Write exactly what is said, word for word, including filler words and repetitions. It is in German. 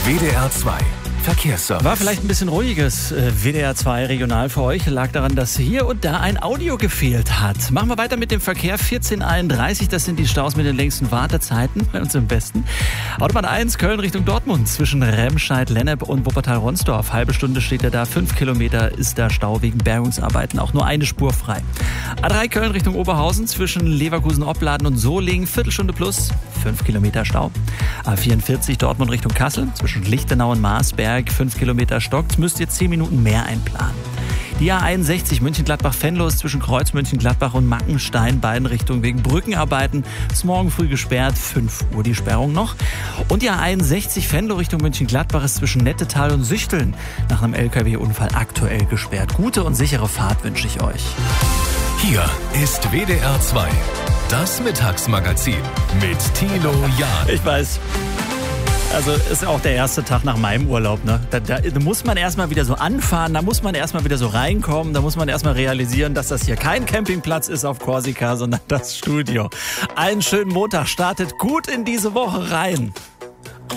W D R zwei Verkehrsservice. War vielleicht ein bisschen ruhiges äh, W D R zwei regional für euch. Lag daran, dass hier und da ein Audio gefehlt hat. Machen wir weiter mit dem Verkehr. vierzehn einunddreißig, das sind die Staus mit den längsten Wartezeiten bei uns im Westen. Autobahn eins, Köln Richtung Dortmund zwischen Remscheid, Lennep und Wuppertal-Ronsdorf. Halbe Stunde steht er da, fünf Kilometer ist da Stau wegen Bergungsarbeiten. Auch nur eine Spur frei. A drei Köln Richtung Oberhausen zwischen Leverkusen-Opladen und Solingen. Viertelstunde plus, fünf Kilometer Stau. A vierundvierzig Dortmund Richtung Kassel zwischen Lichtenau und Marsberg. fünf Kilometer stockt, müsst ihr zehn Minuten mehr einplanen. Die A einundsechzig München-Gladbach-Venlo ist zwischen Kreuz München-Gladbach und Mackenstein, beiden Richtungen wegen Brückenarbeiten. Ist morgen früh gesperrt, fünf Uhr die Sperrung noch. Und die A einundsechzig Venlo Richtung München-Gladbach ist zwischen Nettetal und Süchteln nach einem L K W-Unfall aktuell gesperrt. Gute und sichere Fahrt wünsche ich euch. Hier ist W D R zwei, das Mittagsmagazin mit Thilo Jahn. Ich weiß. Also ist auch der erste Tag nach meinem Urlaub, ne? Da, da, da muss man erstmal wieder so anfahren, da muss man erstmal wieder so reinkommen, da muss man erstmal realisieren, dass das hier kein Campingplatz ist auf Korsika, sondern das Studio. Einen schönen Montag, startet gut in diese Woche rein.